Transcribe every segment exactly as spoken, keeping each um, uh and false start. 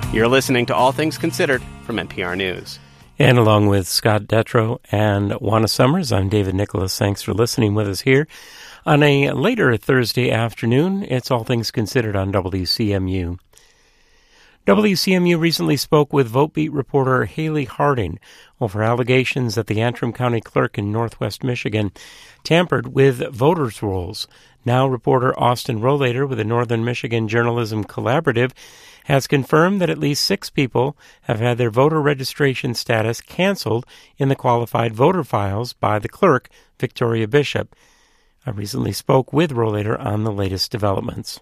You're listening to All Things Considered from N P R News. And along with Scott Detrow and Juana Summers, I'm David Nicholas. Thanks for listening with us here. On a later Thursday afternoon, it's All Things Considered on W C M U. W C M U recently spoke with VoteBeat reporter Haley Harding over allegations that the Antrim County Clerk in Northwest Michigan tampered with voters' rolls. Now reporter Austin Rollator with the Northern Michigan Journalism Collaborative has confirmed that at least six people have had their voter registration status canceled in the qualified voter files by the clerk, Victoria Bishop. I recently spoke with Rollator on the latest developments.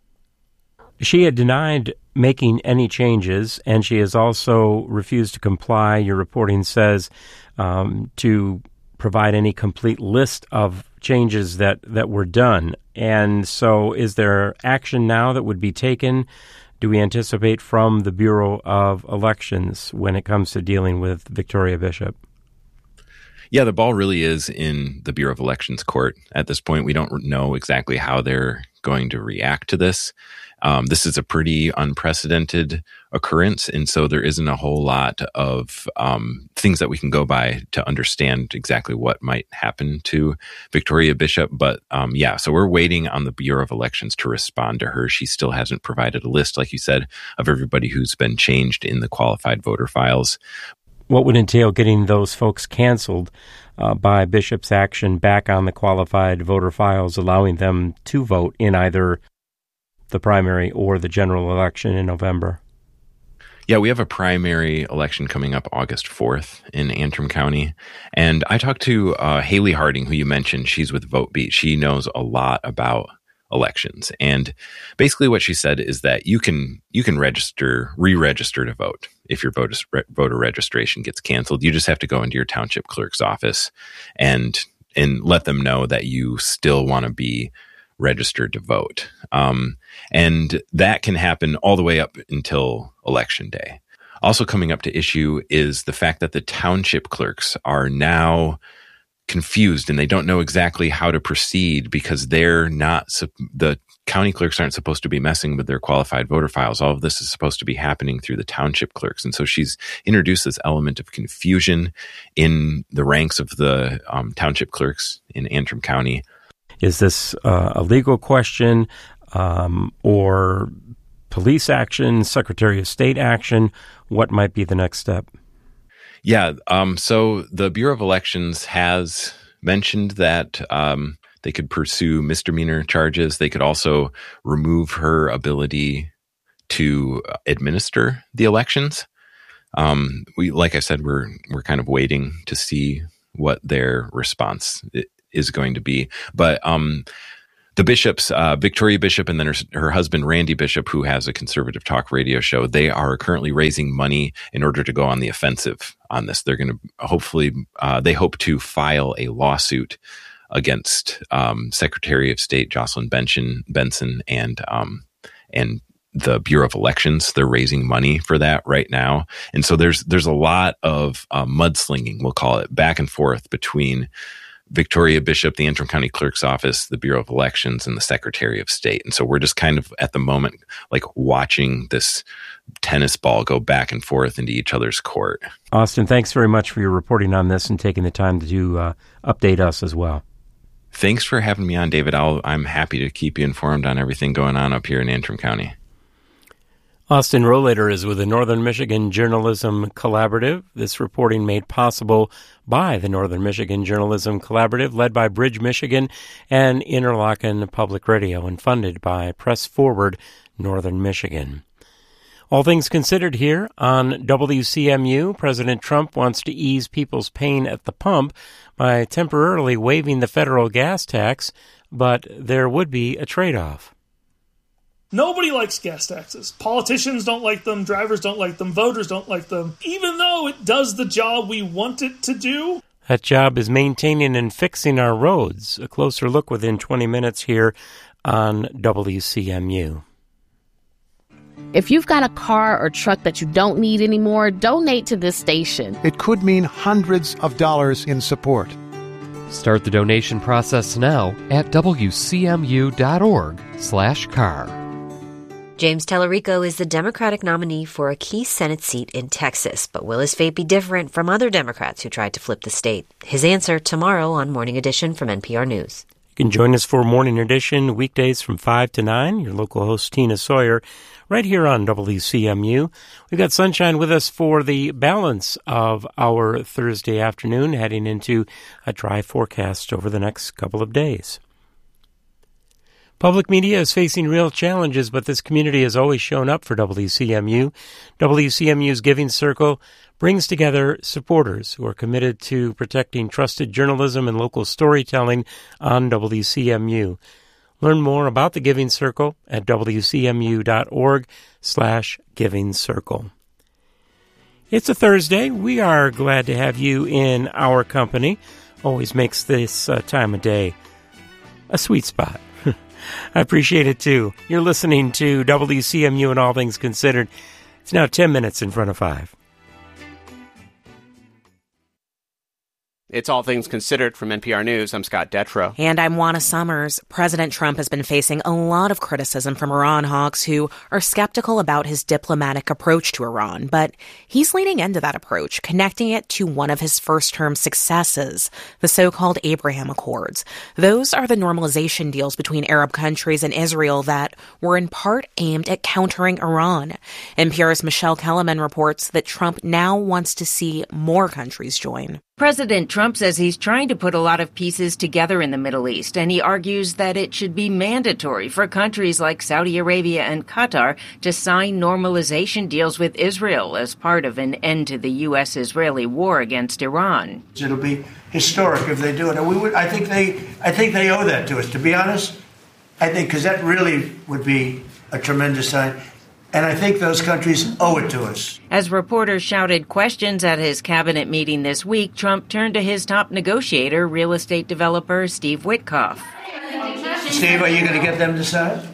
She had denied making any changes, and she has also refused to comply, your reporting says, um, to provide any complete list of changes that, that were done. And so is there action now that would be taken, do we anticipate, from the Bureau of Elections when it comes to dealing with Victoria Bishop? Yeah, the ball really is in the Bureau of Elections court. At this point, we don't know exactly how they're going to react to this. Um, this is a pretty unprecedented occurrence, and so there isn't a whole lot of um, things that we can go by to understand exactly what might happen to Victoria Bishop. But um, yeah, so we're waiting on the Bureau of Elections to respond to her. She still hasn't provided a list, like you said, of everybody who's been changed in the qualified voter files. What would entail getting those folks canceled uh, by Bishop's action back on the qualified voter files, allowing them to vote in either the primary or the general election in November? Yeah, we have a primary election coming up August fourth in Antrim County. And I talked to uh, Haley Harding, who you mentioned. She's with VoteBeat. She knows a lot about elections. And basically what she said is that you can you can register, re-register to vote if your voter, voter registration gets canceled. You just have to go into your township clerk's office and and let them know that you still want to be registered to vote. Um, and that can happen all the way up until Election Day. Also coming up to issue is the fact that the township clerks are now confused and they don't know exactly how to proceed because they're not, the county clerks aren't supposed to be messing with their qualified voter files. All of this is supposed to be happening through the township clerks. And so she's introduced this element of confusion in the ranks of the um, township clerks in Antrim County. Is this uh, a legal question um, or police action, Secretary of State action? What might be the next step? Yeah, um, so the Bureau of Elections has mentioned that um, they could pursue misdemeanor charges. They could also remove her ability to administer the elections. Um, we, like I said, we're we're kind of waiting to see what their response is going to be. But um, the bishops, uh, Victoria Bishop and then her, her husband, Randy Bishop, who has a conservative talk radio show, they are currently raising money in order to go on the offensive on this. They're going to hopefully, uh, they hope to file a lawsuit against um, Secretary of State Jocelyn Benson, Benson and um, and the Bureau of Elections. They're raising money for that right now. And so there's there's a lot of uh, mudslinging, we'll call it, back and forth between Victoria Bishop, the Antrim County Clerk's Office, the Bureau of Elections, and the Secretary of State. And so we're just kind of at the moment like watching this tennis ball go back and forth into each other's court. Austin, thanks very much for your reporting on this and taking the time to uh, update us as well. Thanks for having me on, David. I'll, I'm happy to keep you informed on everything going on up here in Antrim County. Austin Rollator is with the Northern Michigan Journalism Collaborative. This reporting made possible by the Northern Michigan Journalism Collaborative, led by Bridge Michigan and Interlochen Public Radio, and funded by Press Forward Northern Michigan. All things considered here on W C M U, President Trump wants to ease people's pain at the pump by temporarily waiving the federal gas tax, but there would be a trade-off. Nobody likes gas taxes. Politicians don't like them, drivers don't like them, voters don't like them, even though it does the job we want it to do. That job is maintaining and fixing our roads. A closer look within twenty minutes here on W C M U. If you've got a car or truck that you don't need anymore, donate to this station. It could mean hundreds of dollars in support. Start the donation process now at W C M U dot org slash car. James Tallarico is the Democratic nominee for a key Senate seat in Texas, but will his fate be different from other Democrats who tried to flip the state? His answer tomorrow on Morning Edition from N P R News. You can join us for Morning Edition weekdays from five to nine. Your local host, Tina Sawyer, right here on W C M U. We've got sunshine with us for the balance of our Thursday afternoon, heading into a dry forecast over the next couple of days. Public media is facing real challenges, but this community has always shown up for W C M U. W C M U's Giving Circle brings together supporters who are committed to protecting trusted journalism and local storytelling on W C M U. Learn more about the Giving Circle at W C M U dot org slash Giving Circle. It's a Thursday. We are glad to have you in our company. Always makes this uh, time of day a sweet spot. I appreciate it, too. You're listening to W C M U and All Things Considered. It's now ten minutes in front of five. It's All Things Considered from N P R News. I'm Scott Detrow. And I'm Juana Summers. President Trump has been facing a lot of criticism from Iran hawks who are skeptical about his diplomatic approach to Iran. But he's leaning into that approach, connecting it to one of his first-term successes, the so-called Abraham Accords. Those are the normalization deals between Arab countries and Israel that were in part aimed at countering Iran. N P R's Michelle Kellerman reports that Trump now wants to see more countries join. President Trump says he's trying to put a lot of pieces together in the Middle East, and he argues that it should be mandatory for countries like Saudi Arabia and Qatar to sign normalization deals with Israel as part of an end to the U S Israeli war against Iran. It'll be historic if they do it, and we would. I think they. I think they owe that to us. To be honest, I think because that really would be a tremendous sign. And I think those countries owe it to us. As reporters shouted questions at his cabinet meeting this week, Trump turned to his top negotiator, real estate developer Steve Witkoff. Steve, are you going to get them to sign?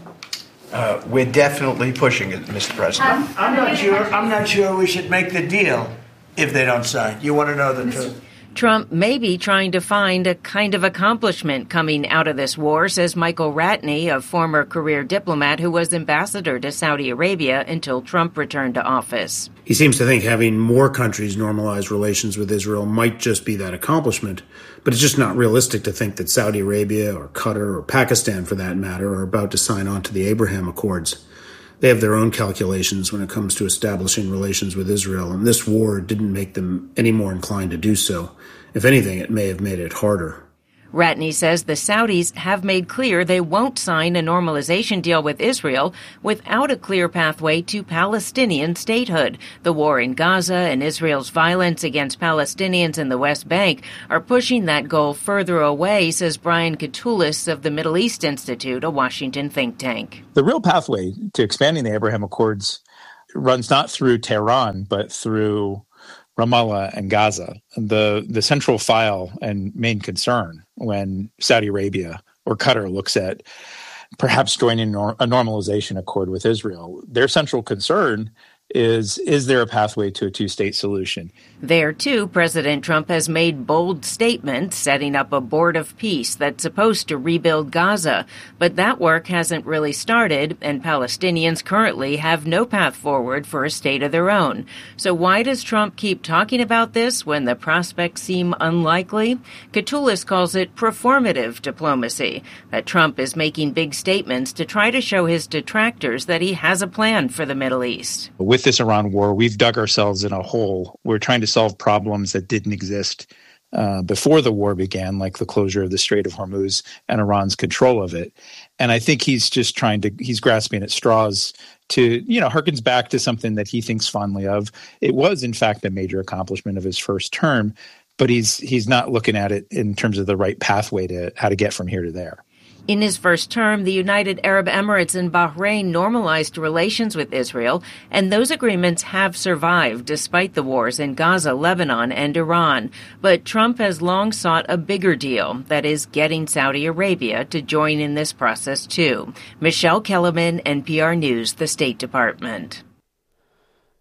Uh, we're definitely pushing it, Mister President. I'm, I'm not sure. I'm not sure we should make the deal if they don't sign. You want to know the truth? Trump may be trying to find a kind of accomplishment coming out of this war, says Michael Ratney, a former career diplomat who was ambassador to Saudi Arabia until Trump returned to office. He seems to think having more countries normalize relations with Israel might just be that accomplishment, but it's just not realistic to think that Saudi Arabia or Qatar or Pakistan, for that matter, are about to sign on to the Abraham Accords. They have their own calculations when it comes to establishing relations with Israel, and this war didn't make them any more inclined to do so. If anything, it may have made it harder. Ratney says the Saudis have made clear they won't sign a normalization deal with Israel without a clear pathway to Palestinian statehood. The war in Gaza and Israel's violence against Palestinians in the West Bank are pushing that goal further away, says Brian Katulis of the Middle East Institute, a Washington think tank. The real pathway to expanding the Abraham Accords runs not through Tehran, but through Ramallah and Gaza. The the central file and main concern when Saudi Arabia or Qatar looks at perhaps joining a normalization accord with Israel, their central concern is, is there a pathway to a two-state solution? There, too, President Trump has made bold statements, setting up a board of peace that's supposed to rebuild Gaza. But that work hasn't really started, and Palestinians currently have no path forward for a state of their own. So why does Trump keep talking about this when the prospects seem unlikely? Katulis calls it performative diplomacy, that Trump is making big statements to try to show his detractors that he has a plan for the Middle East. With this Iran war, we've dug ourselves in a hole. We're trying to solve problems that didn't exist uh, before the war began, like the closure of the Strait of Hormuz and Iran's control of it. And I think he's just trying to, he's grasping at straws to, you know, harkens back to something that he thinks fondly of. It was, in fact, a major accomplishment of his first term, but he's he's not looking at it in terms of the right pathway to how to get from here to there. In his first term, the United Arab Emirates and Bahrain normalized relations with Israel, and those agreements have survived despite the wars in Gaza, Lebanon, and Iran. But Trump has long sought a bigger deal, that is, getting Saudi Arabia to join in this process, too. Michelle Kellerman, N P R News, the State Department.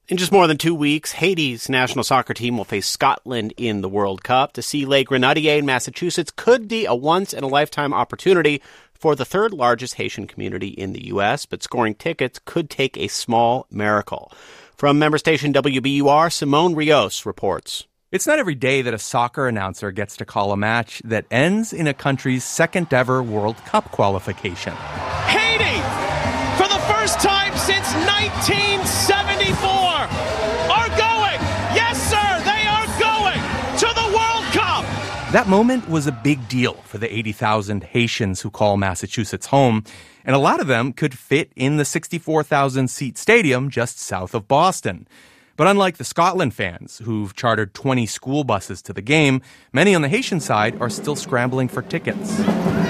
In just more than two weeks, Haiti's national soccer team will face Scotland in the World Cup. To see Les Grenadiers in Massachusetts could be a once-in-a-lifetime opportunity for the third-largest Haitian community in the U S, but scoring tickets could take a small miracle. From member station W B U R, Simone Rios reports. It's not every day that a soccer announcer gets to call a match that ends in a country's second-ever World Cup qualification. Haiti, for the first time since nineteen seventy-four, are going. Yes, sir, they are going to the World Cup. That moment was a big deal for the eighty thousand Haitians who call Massachusetts home, and a lot of them could fit in the sixty-four thousand seat stadium just south of Boston. But unlike the Scotland fans, who've chartered twenty school buses to the game, many on the Haitian side are still scrambling for tickets.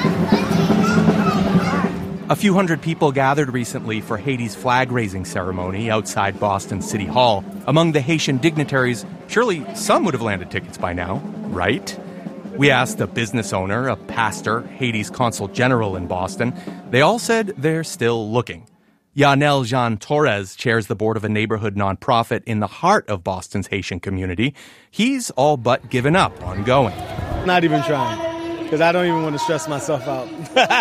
A few hundred people gathered recently for Haiti's flag-raising ceremony outside Boston City Hall. Among the Haitian dignitaries, surely some would have landed tickets by now, right? We asked a business owner, a pastor, Haiti's consul general in Boston. They all said they're still looking. Yanel Jean Torres chairs the board of a neighborhood nonprofit in the heart of Boston's Haitian community. He's all but given up on going. Not even trying, because I don't even want to stress myself out.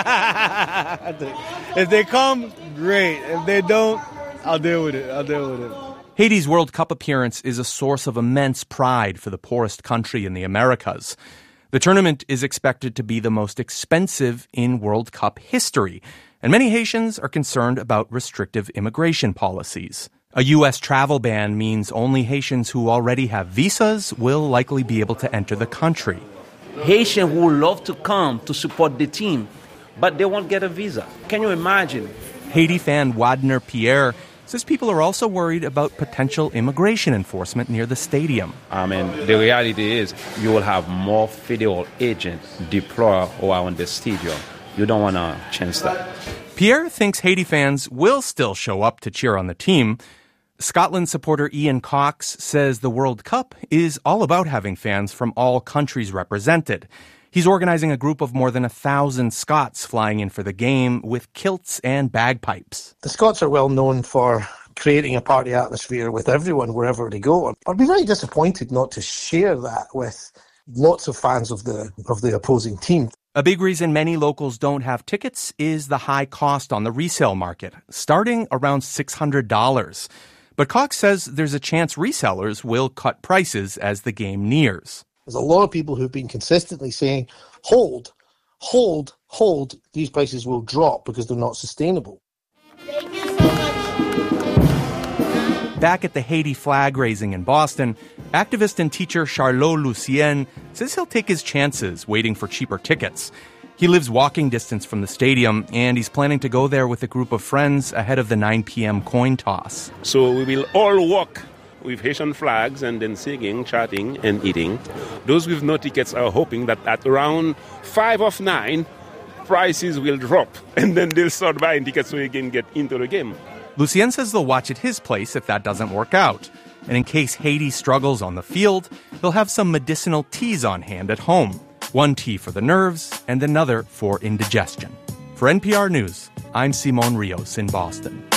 If they come, great. If they don't, I'll deal with it. I'll deal with it. Haiti's World Cup appearance is a source of immense pride for the poorest country in the Americas. The tournament is expected to be the most expensive in World Cup history, and many Haitians are concerned about restrictive immigration policies. A U S travel ban means only Haitians who already have visas will likely be able to enter the country. Haitians who love to come to support the team, but they won't get a visa. Can you imagine? Haiti fan Wadner Pierre says people are also worried about potential immigration enforcement near the stadium. I mean, the reality is you will have more federal agents deployed around the stadium. You don't want to chance that. Pierre thinks Haiti fans will still show up to cheer on the team. Scotland supporter Ian Cox says the World Cup is all about having fans from all countries represented. He's organizing a group of more than a thousand Scots flying in for the game with kilts and bagpipes. The Scots are well known for creating a party atmosphere with everyone wherever they go. I'd be very disappointed not to share that with lots of fans of the of the opposing team. A big reason many locals don't have tickets is the high cost on the resale market, starting around six hundred dollars. But Cox says there's a chance resellers will cut prices as the game nears. There's a lot of people who've been consistently saying, hold, hold, hold, these prices will drop because they're not sustainable. Back at the Haiti flag raising in Boston, activist and teacher Charlot Lucien says he'll take his chances waiting for cheaper tickets. He lives walking distance from the stadium, and he's planning to go there with a group of friends ahead of the nine p.m. coin toss. So we will all walk with Haitian flags and then singing, chatting, and eating. Those with no tickets are hoping that at around five of nine, prices will drop, and then they'll start buying tickets so they can get into the game. Lucien says they'll watch at his place if that doesn't work out. And in case Haiti struggles on the field, they'll have some medicinal teas on hand at home. One tea for the nerves and another for indigestion. For N P R News, I'm Simone Rios in Boston.